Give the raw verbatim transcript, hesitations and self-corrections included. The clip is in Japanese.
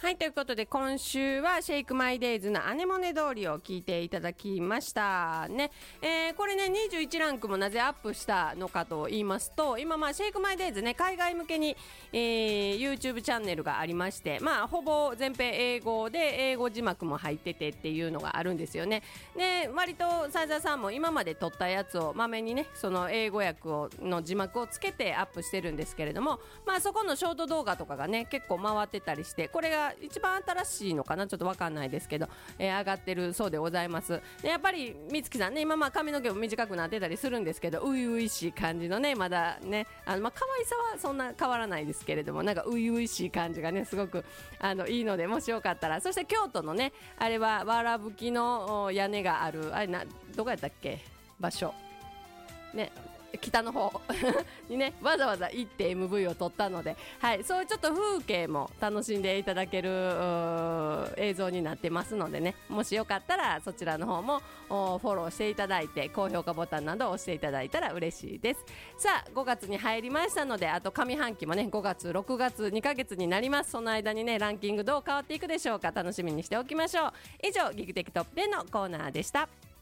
はい、ということで今週はシェイクマイデイズのアネモネ通りを聞いていただきましたね。えー、これねにじゅういちランクもなぜアップしたのかと言いますと、今まあシェイクマイデイズね海外向けに、えー、YouTube チャンネルがありまして、まあほぼ全編英語で英語字幕も入っててっていうのがあるんですよね。で割とサイザーさんも今まで撮ったやつをまめにねその英語訳をの字幕をつけてアップしてるんですけれども、まあそこのショート動画とかがね結構回ってたりして、これが一番新しいのかな、ちょっとわかんないですけど、えー、上がってるそうでございます。でやっぱりみつきさんね今まあ髪の毛も短くなってたりするんですけど、初々しい感じのねまだねあのまあ可愛さはそんな変わらないですけれども、なんか初々しい感じがねすごくあのいいので、もしよかったら。そして京都のねあれはわらぶきの屋根があるあれなどこやったっけ場所ね、北の方にねわざわざ行って エムブイ を撮ったので、はい、そういうちょっと風景も楽しんでいただける映像になってますのでね、もしよかったらそちらの方もフォローしていただいて高評価ボタンなどを押していただいたら嬉しいです。さあごがつに入りましたので、あと上半期もねごがつろくがつにかげつになります。その間にねランキングどう変わっていくでしょうか、楽しみにしておきましょう。以上ギグテクトップでのコーナーでした。